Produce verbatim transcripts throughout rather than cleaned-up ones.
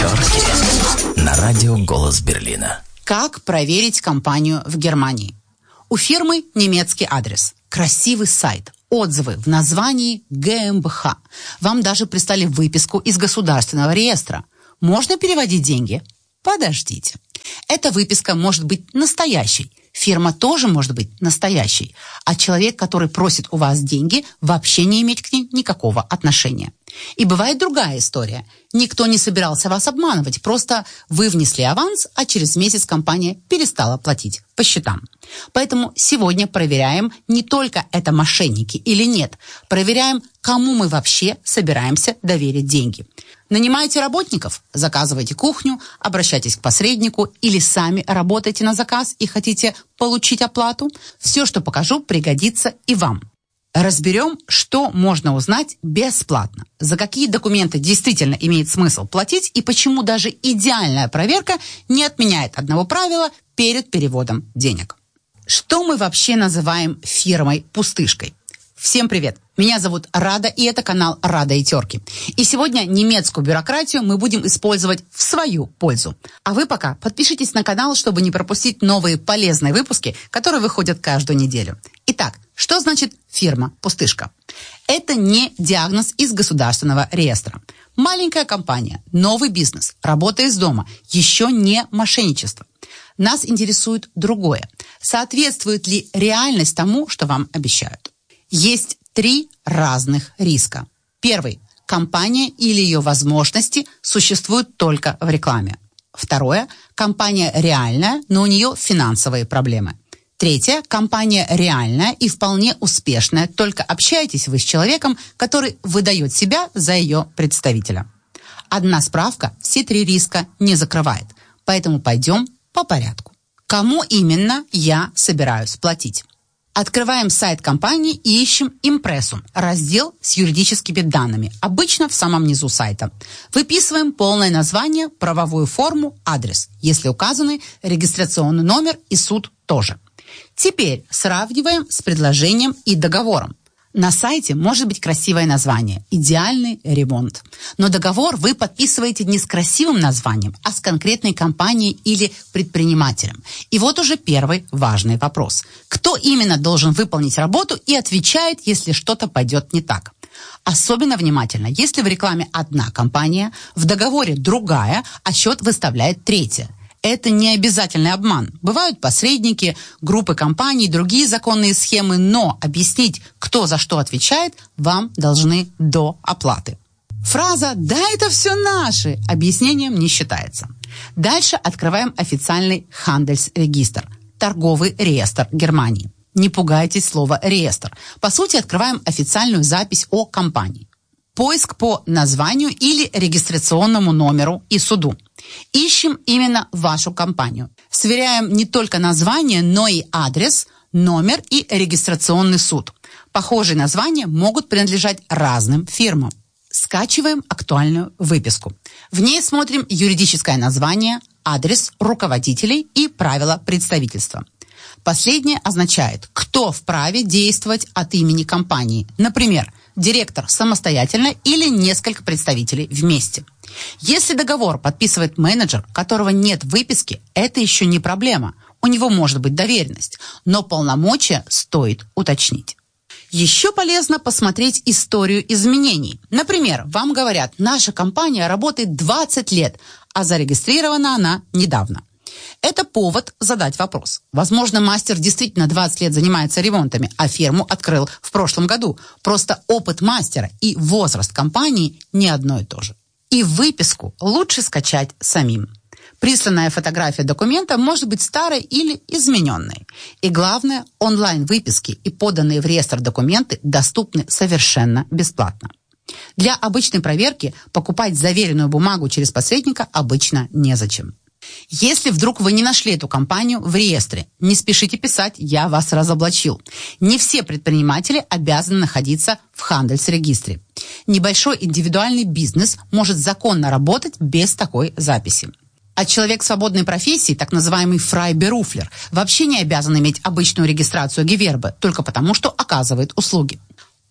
Терки на радио «Голос Берлина». Как проверить компанию в Германии? У фирмы немецкий адрес, красивый сайт, отзывы в названии ГmbH. Вам даже прислали выписку из государственного реестра. Можно переводить деньги? Подождите. Эта выписка может быть настоящей. Фирма тоже может быть настоящей. А человек, который просит у вас деньги, вообще не имеет к ним никакого отношения. И бывает другая история. Никто не собирался вас обманывать. Просто вы внесли аванс, а через месяц компания перестала платить по счетам. Поэтому сегодня проверяем, не только это мошенники или нет. Проверяем, кому мы вообще собираемся доверить деньги. Нанимаете работников, заказывайте кухню, обращайтесь к посреднику или сами работаете на заказ и хотите получить оплату. Все, что покажу, пригодится и вам. Разберем, что можно узнать бесплатно, за какие документы действительно имеет смысл платить и почему даже идеальная проверка не отменяет одного правила перед переводом денег. Что мы вообще называем фирмой-пустышкой? Всем привет! Меня зовут Рада, и это канал Рада и Терки. И сегодня немецкую бюрократию мы будем использовать в свою пользу. А вы пока подпишитесь на канал, чтобы не пропустить новые полезные выпуски, которые выходят каждую неделю. Итак, что значит фирма-пустышка? Это не диагноз из государственного реестра. Маленькая компания, новый бизнес, работа из дома, еще не мошенничество. Нас интересует другое. Соответствует ли реальность тому, что вам обещают? Есть три разных риска. Первый. Компания или ее возможности существуют только в рекламе. Второе. Компания реальная, но у нее финансовые проблемы. Третье. Компания реальная и вполне успешная, только общаетесь вы с человеком, который выдает себя за ее представителя. Одна справка все три риска не закрывает, поэтому пойдем по порядку. Кому именно я собираюсь платить? Открываем сайт компании и ищем импрессум, раздел с юридическими данными, обычно в самом низу сайта. Выписываем полное название, правовую форму, адрес, если указаны регистрационный номер и суд тоже. Теперь сравниваем с предложением и договором. На сайте может быть красивое название «Идеальный ремонт». Но договор вы подписываете не с красивым названием, а с конкретной компанией или предпринимателем. И вот уже первый важный вопрос. Кто именно должен выполнить работу и отвечает, если что-то пойдет не так? Особенно внимательно, если в рекламе одна компания, в договоре другая, а счет выставляет третья. Это не обязательный обман. Бывают посредники, группы компаний, другие законные схемы, но объяснить, кто за что отвечает, вам должны до оплаты. Фраза «да, это все наши» объяснением не считается. Дальше открываем официальный Handelsregister, торговый реестр Германии. Не пугайтесь слова «реестр». По сути, открываем официальную запись о компании. Поиск по названию или регистрационному номеру и суду. Ищем именно вашу компанию. Сверяем не только название, но и адрес, номер и регистрационный суд. Похожие названия могут принадлежать разным фирмам. Скачиваем актуальную выписку. В ней смотрим юридическое название, адрес руководителей и правила представительства. Последнее означает, кто вправе действовать от имени компании. Например, директор самостоятельно или несколько представителей вместе. Если договор подписывает менеджер, которого нет выписки, это еще не проблема. У него может быть доверенность, но полномочия стоит уточнить. Еще полезно посмотреть историю изменений. Например, вам говорят, наша компания работает двадцать лет, а зарегистрирована она недавно. Это повод задать вопрос. Возможно, мастер действительно двадцать лет занимается ремонтами, а фирму открыл в прошлом году. Просто опыт мастера и возраст компании не одно и то же. И выписку лучше скачать самим. Присланная фотография документа может быть старой или измененной. И главное, онлайн-выписки и поданные в реестр документы доступны совершенно бесплатно. Для обычной проверки покупать заверенную бумагу через посредника обычно незачем. Если вдруг вы не нашли эту компанию в реестре, не спешите писать «я вас разоблачил». Не все предприниматели обязаны находиться в Handelsregister. Небольшой индивидуальный бизнес может законно работать без такой записи. А человек свободной профессии, так называемый фрайберуфлер, вообще не обязан иметь обычную регистрацию Гевербе, только потому, что оказывает услуги.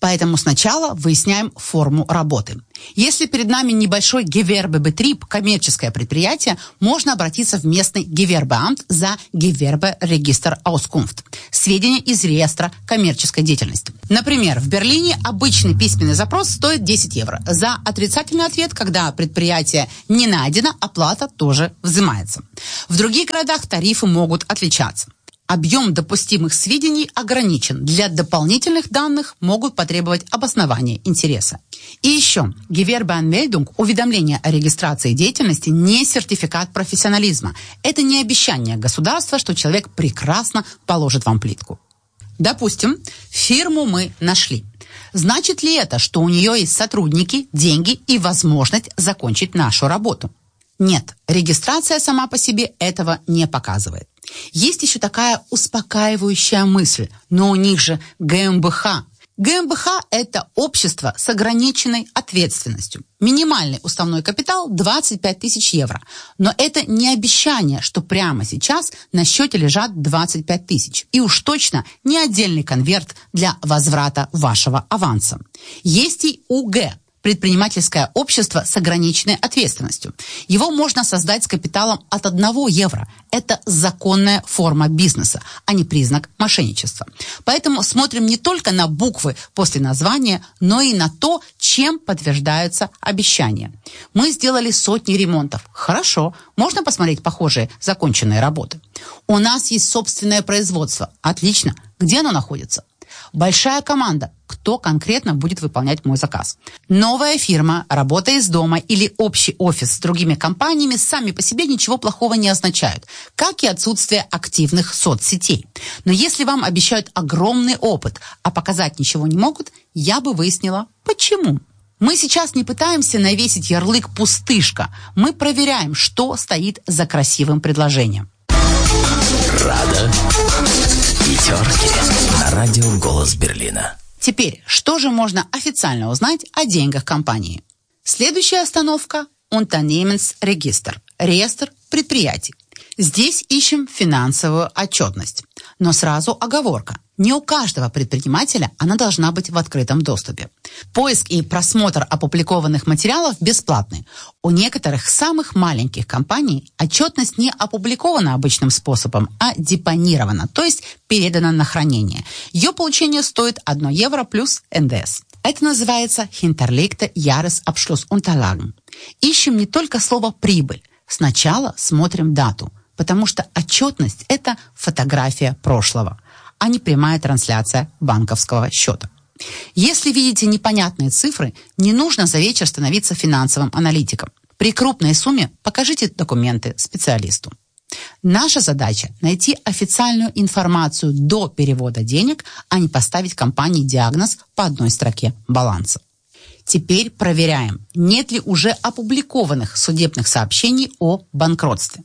Поэтому сначала выясняем форму работы. Если перед нами небольшой Gewerbebetrieb, коммерческое предприятие, можно обратиться в местный Gewerbeamt за Gewerberegisterauskunft, сведения из реестра коммерческой деятельности. Например, в Берлине обычный письменный запрос стоит десять евро. За отрицательный ответ, когда предприятие не найдено, оплата тоже взимается. В других городах тарифы могут отличаться. Объем допустимых сведений ограничен. Для дополнительных данных могут потребовать обоснования интереса. И еще, Gewerbeanmeldung, уведомление о регистрации деятельности, не сертификат профессионализма. Это не обещание государства, что человек прекрасно положит вам плитку. Допустим, фирму мы нашли. Значит ли это, что у нее есть сотрудники, деньги и возможность закончить нашу работу? Нет, регистрация сама по себе этого не показывает. Есть еще такая успокаивающая мысль, но у них же ГМБХ. ГМБХ – это общество с ограниченной ответственностью. Минимальный уставной капитал – двадцать пять тысяч евро. Но это не обещание, что прямо сейчас на счете лежат двадцать пять тысяч. И уж точно не отдельный конверт для возврата вашего аванса. Есть и УГ – предпринимательское общество с ограниченной ответственностью. Его можно создать с капиталом от одного евро. Это законная форма бизнеса, а не признак мошенничества. Поэтому смотрим не только на буквы после названия, но и на то, чем подтверждаются обещания. Мы сделали сотни ремонтов. Хорошо, можно посмотреть похожие законченные работы. У нас есть собственное производство. Отлично. Где оно находится? Большая команда. Кто конкретно будет выполнять мой заказ? Новая фирма, работа из дома или общий офис с другими компаниями сами по себе ничего плохого не означают, как и отсутствие активных соцсетей. Но если вам обещают огромный опыт, а показать ничего не могут, я бы выяснила, почему. Мы сейчас не пытаемся навесить ярлык «пустышка». Мы проверяем, что стоит за красивым предложением. Рада. Пятерки на радио «Голос Берлина». Теперь, что же можно официально узнать о деньгах компании? Следующая остановка – Unternehmensregister, реестр предприятий. Здесь ищем финансовую отчетность. Но сразу оговорка. Не у каждого предпринимателя она должна быть в открытом доступе. Поиск и просмотр опубликованных материалов бесплатны. У некоторых самых маленьких компаний отчетность не опубликована обычным способом, а депонирована, то есть передана на хранение. Ее получение стоит один евро плюс эн дэ эс. Это называется Hinterlegte Jahresabschlussunterlagen. Ищем не только слово «прибыль». Сначала смотрим дату, потому что отчетность – это фотография прошлого, а не прямая трансляция банковского счета. Если видите непонятные цифры, не нужно за вечер становиться финансовым аналитиком. При крупной сумме покажите документы специалисту. Наша задача – найти официальную информацию до перевода денег, а не поставить компании диагноз по одной строке баланса. Теперь проверяем, нет ли уже опубликованных судебных сообщений о банкротстве.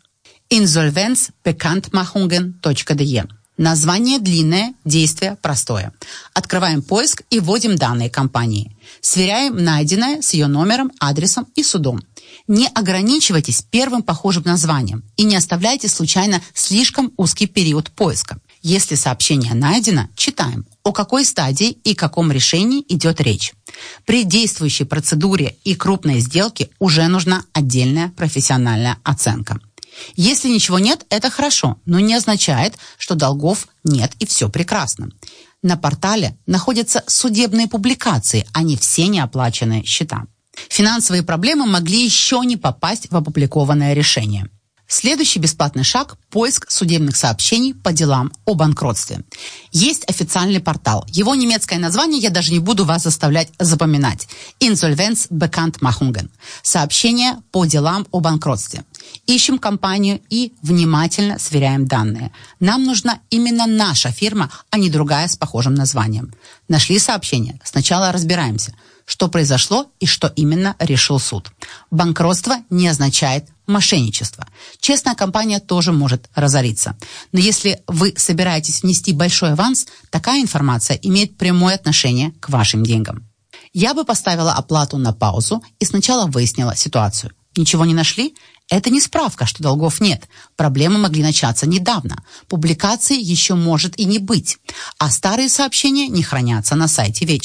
Insolvenzbekanntmachungen точка де. Название длинное, действие простое. Открываем поиск и вводим данные компании. Сверяем найденное с ее номером, адресом и судом. Не ограничивайтесь первым похожим названием и не оставляйте случайно слишком узкий период поиска. Если сообщение найдено, читаем, о какой стадии и каком решении идет речь. При действующей процедуре и крупной сделке уже нужна отдельная профессиональная оценка. Если ничего нет, это хорошо, но не означает, что долгов нет и все прекрасно. На портале находятся судебные публикации, а не все неоплаченные счета. Финансовые проблемы могли еще не попасть в опубликованное решение. Следующий бесплатный шаг – поиск судебных сообщений по делам о банкротстве. Есть официальный портал. Его немецкое название я даже не буду вас заставлять запоминать. Insolvenzbekanntmachungen. Сообщения по делам о банкротстве. Ищем компанию и внимательно сверяем данные. Нам нужна именно наша фирма, а не другая с похожим названием. Нашли сообщение? Сначала разбираемся, что произошло и что именно решил суд. Банкротство не означает мошенничество. Честная компания тоже может разориться. Но если вы собираетесь внести большой аванс, такая информация имеет прямое отношение к вашим деньгам. Я бы поставила оплату на паузу и сначала выяснила ситуацию. Ничего не нашли? Это не справка, что долгов нет. Проблемы могли начаться недавно. Публикации еще может и не быть. А старые сообщения не хранятся на сайте вечно.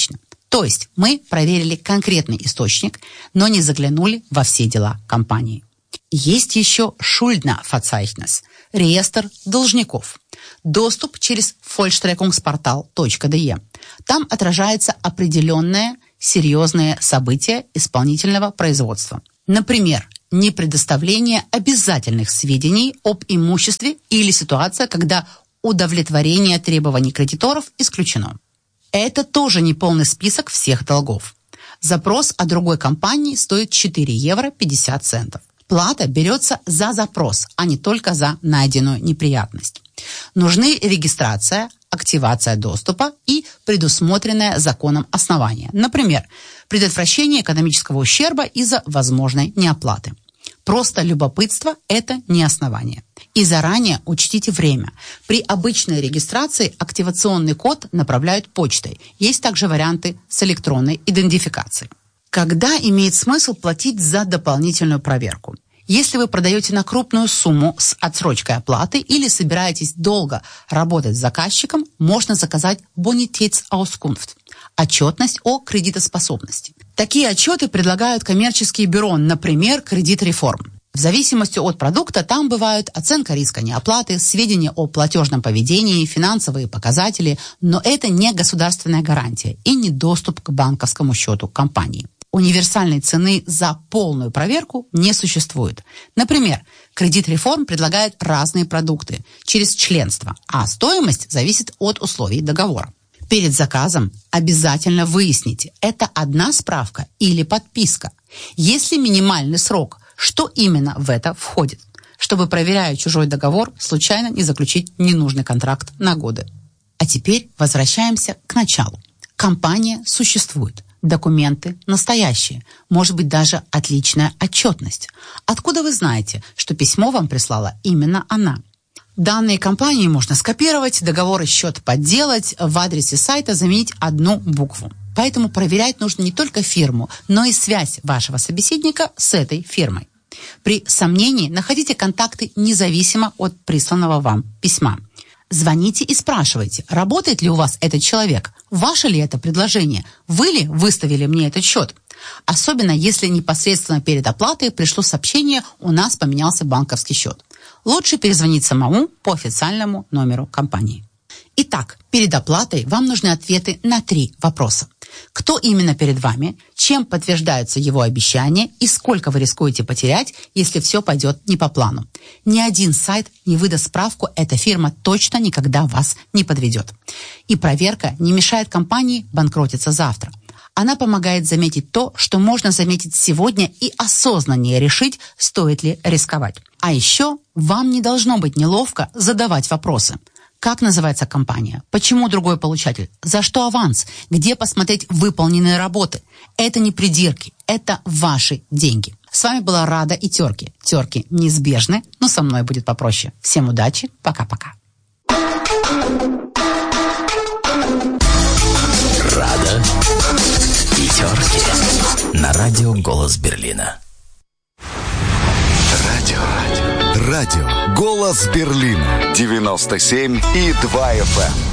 То есть мы проверили конкретный источник, но не заглянули во все дела компании. Есть еще Schuldnerverzeichnis – реестр должников. Доступ через vollstreckungsportal точка де. Там отражается определенное серьезные события исполнительного производства. Например, непредоставление обязательных сведений об имуществе или ситуация, когда удовлетворение требований кредиторов исключено. Это тоже не полный список всех долгов. Запрос от другой компании стоит четыре евро пятьдесят центов. Плата берется за запрос, а не только за найденную неприятность. Нужны регистрация, активация доступа и предусмотренное законом основание. Например, предотвращение экономического ущерба из-за возможной неоплаты. Просто любопытство – это не основание. И заранее учтите время. При обычной регистрации активационный код направляют почтой. Есть также варианты с электронной идентификацией. Когда имеет смысл платить за дополнительную проверку? Если вы продаете на крупную сумму с отсрочкой оплаты или собираетесь долго работать с заказчиком, можно заказать Bonitätsauskunft – отчетность о кредитоспособности. Такие отчеты предлагают коммерческие бюро, например, Кредит Реформ. В зависимости от продукта там бывают оценка риска неоплаты, сведения о платежном поведении, финансовые показатели, но это не государственная гарантия и не доступ к банковскому счету компании. Универсальной цены за полную проверку не существует. Например, Кредит Реформ предлагает разные продукты через членство, а стоимость зависит от условий договора. Перед заказом обязательно выясните, это одна справка или подписка. Если минимальный срок, что именно в это входит, чтобы, проверяя чужой договор, случайно не заключить ненужный контракт на годы. А теперь возвращаемся к началу. Компания существует. Документы настоящие, может быть даже отличная отчетность. Откуда вы знаете, что письмо вам прислала именно она? Данные компании можно скопировать, договор и счет подделать, в адресе сайта заменить одну букву. Поэтому проверять нужно не только фирму, но и связь вашего собеседника с этой фирмой. При сомнении находите контакты независимо от присланного вам письма. Звоните и спрашивайте, работает ли у вас этот человек, ваше ли это предложение, вы ли выставили мне этот счет. Особенно если непосредственно перед оплатой пришло сообщение «У нас поменялся банковский счет». Лучше перезвонить самому по официальному номеру компании. Итак, перед оплатой вам нужны ответы на три вопроса. Кто именно перед вами, чем подтверждаются его обещания и сколько вы рискуете потерять, если все пойдет не по плану. Ни один сайт не выдаст справку, эта фирма точно никогда вас не подведет. И проверка не мешает компании банкротиться завтра. Она помогает заметить то, что можно заметить сегодня и осознаннее решить, стоит ли рисковать. А еще вам не должно быть неловко задавать вопросы. Как называется компания? Почему другой получатель? За что аванс? Где посмотреть выполненные работы? Это не придирки, это ваши деньги. С вами была Рада и Терки. Терки неизбежны, но со мной будет попроще. Всем удачи, пока-пока. Рада и Терки на радио «Голос Берлина». Радио. Радио. Голос Берлина. девяносто семь и два эф эм.